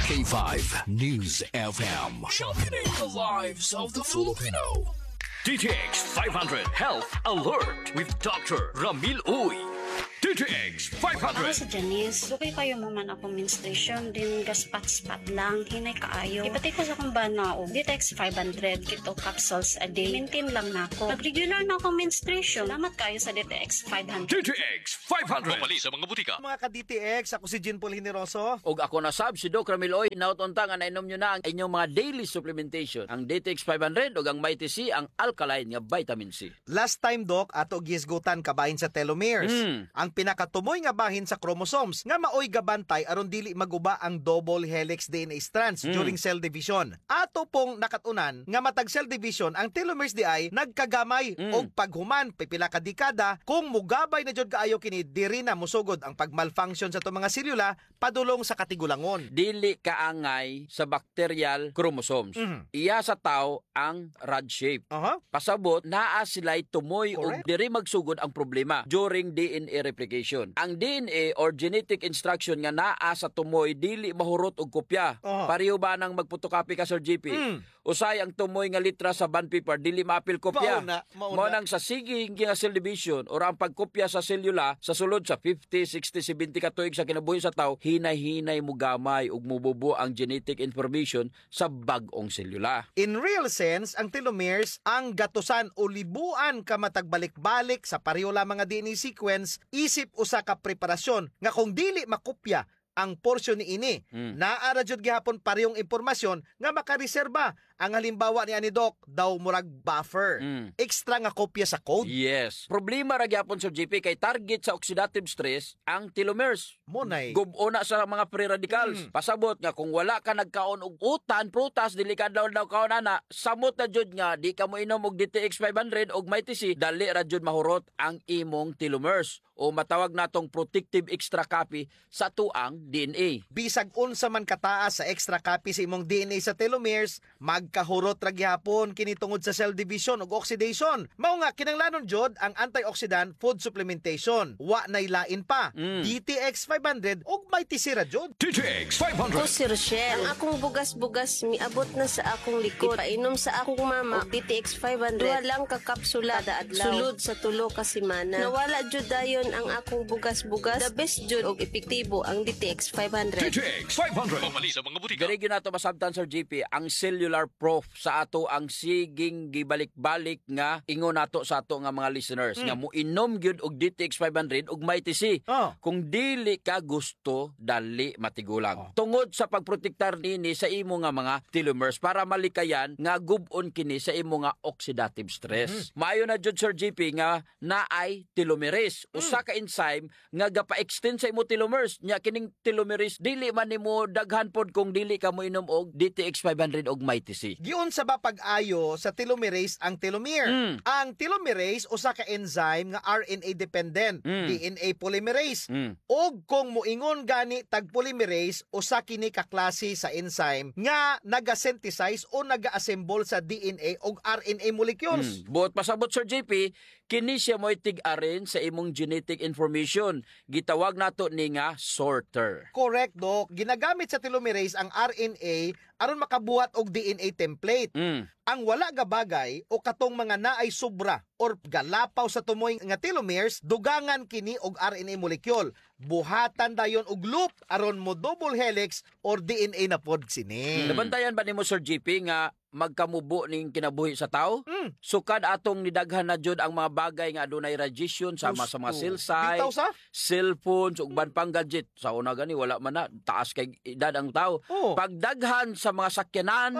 K5 News FM. Championing the lives of the Filipino. DTX 500 Health Alert with Dr. Ramil Uy. DTX Ako 500. si Janice. Dugay kayo maman ako menstruation. Din gaspat-spat lang. Hinay kaayo. Ipatay ko sa kong bana o. DTX 500. Kito capsules a day. Maintain lang na ako. Pag regular na ako menstruation. Salamat kayo sa DTX 500. DTX 500. Mali sa mga butika. Mga ka-DTX, ako si Jean Paul Hineroso. Og ako na sab si Doc Ramil Oy, nautunta nga nainom nyo na ang inyong mga daily supplementation. Ang DTX 500 ug ang Mighty C, ang alkaline nga vitamin C. Last time, Doc, ato gisgutan kabahin sa telomeres. Ang pinakatumoy nga bahin sa chromosomes nga maoy gabantay aron dili maguba ang double helix DNA strands during cell division. Ato pong nakatunan nga matag cell division ang telomeres di ay nagkagamay og paghuman pipila ka dekada kung mugabay na jud kaayo kini diri na musugod ang pagmalfunction sa to mga selula padulong sa katigulangon. Dili kaangay sa bacterial chromosomes. Iya sa tao ang rod shape. Pasabot naa sila'y tumoy og Correct. diri magsugod ang problema during DNA replication. Ang DNA or genetic instruction nga naa sa tumoy dili mahurot og kopya. Pareho ba nang magpotocopy ka Sir GP? Usay ang tumoy nga litra sa bond paper dili maapil kopya. Mauna. Mao nang sa siging nga cell division or ang pagkopya sa selula sa sulod sa 50, 60, 70 ka tuig sa kinabuhi sa tao, hinay-hinay mo gamay ug mububo ang genetic information sa bag-ong selula. In real sense, ang telomeres ang gatusan o libuan ka matagbalik-balik sa pareho lamang nga DNA sequence isip usa ka preparasyon nga kung dili makopya ang porsyon ni ini. Naara jud gihapon parehong impormasyon nga makareserba. Ang halimbawa ni ani Doc daw murag buffer. Extra nga kopya sa code. Yes. Problema ra gyapon Sir GP kay target sa oxidative stress ang telomeres. Monay. Gubo na sa mga free radicals. Pasabot nga kung wala ka nagkaon og utan, prutas, dili ka daw kaon ana, samot na jud nga di ka mo inom og DTX 500 og Mighty C, dali ra jud mahurot ang imong telomeres o matawag natong protective extra copy sa tuang DNA. Bisag unsa man kataas sa extra copy sa imong DNA sa telomeres, magkahurot ra gihapon kini tungod sa cell division ug oxidation. Mao nga kinahanglanon jud ang antioxidant food supplementation. Wa nay lain pa. DTX 500 ug Mighty C ra jud. DTX Ako 500. si Rochelle. Ang akong bugas-bugas miabot na sa akong likod. Ipainom sa akong mama og DTX 500. Duha lang ka kapsula kada adlaw. Sulod sa tulo ka semana. Nawala jud dayon ang akong bugas-bugas. The best jud og epektibo ang DTX 500. DTX 500. Mali sa mga butika. Diri gyud nato masabtan Sir GP ang cellular proof sa ato ang siging gibalik-balik nga ingon nato sa ato nga mga listeners nga moinom gyud og DTX 500 ug Mighty C. Kung dili ka gusto dali matigulang. Tungod sa pagprotektar nini sa imo nga mga telomeres para malikayan nga gub-on kini sa imo nga oxidative stress. Maayo na jud Sir GP nga naay telomerase, usa ka enzyme nga gapa-extend sa imo telomeres. Nya kining telomerase dili man nimo daghan pod kung dili ka mo inom og DTX 500 og Mighty C. Giun sa ba pag-ayo sa telomerase ang telomere. Ang telomerase usa ka enzyme nga RNA dependent, DNA polymerase. Og kung moingon gani tag polymerase usa kini ka klase sa enzyme nga naga-synthesize o naga-assemble sa DNA og RNA molecules. Buot pasabot Sir JP, kini siya mo'y tig-arin sa imong genetic information. Gitawag nato ni nga sorter. Correct, Doc. Ginagamit sa telomerase ang RNA aron makabuhat og DNA template. Ang wala nga bagay o katong mga naay sobra or galapaw sa tumoy nga telomeres, dugangan kini og RNA molecule. Buhatan dayon og loop aron mo double helix or DNA na pod sini. Nabantayan ba nimo Sir JP nga magkamubo ning kinabuhi sa tao? Sukad atong nidaghan na jud ang mga bagay nga adunay radiation sama sa mga cell site, Bitaw sa? cellphones ug ban pang gadget. Sa una gani wala man na taas kay edad ang tao. Pagdaghan sa mga sakyanan,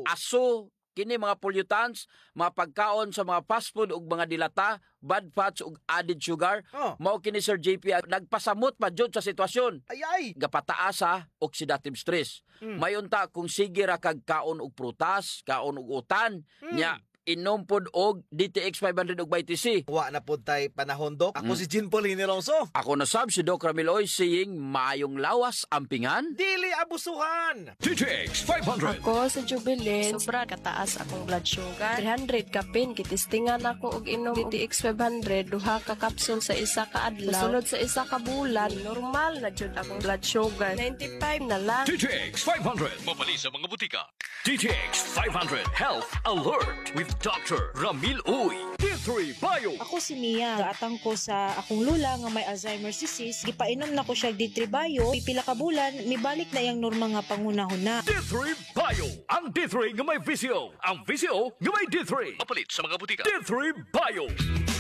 aso, kini mga pollutants, mga pagkaon sa mga fast food ug mga dilata, bad fats ug added sugar, mao kini Sir JP nagpasamot pa jud sa sitwasyon. Ay. Gapataas sa oxidative stress. Mayunta kung sige ra kag kaon og prutas, kaon og utan, nya inom pod og DTX 500 ug YTC. Wa na pod tay panahon, Dok. Ako si Jean Paul Hinilongso. Ako na sab si Doc Ramil Uy saying mayong lawas ampingan. Dili abusuhan. DTX 500. Ako sa Jubilee, sobra kataas akong blood sugar. 300 kapin, kitistingan ako og inom DTX 500, duha ka kapsul sa isa ka adlaw. Sulod sa isa ka bulan, normal na jud akong blood sugar. 95 na lang. DTX 500. Mabali sa mga butika. DTX 500 Health Alert with Dr. Ramil Uy. D3 Bio. Ako si Mia, gaatang ko sa akong lula nga may Alzheimer's disease. Gipainom na ko siya D3 Bio, pipila ka bulan, mibalik na yang normal nga pangunahon na. D3 Bio. Ang D3 nga may visio. Ang visio nga may D3. Mapalit sa mga butika. D3 Bio.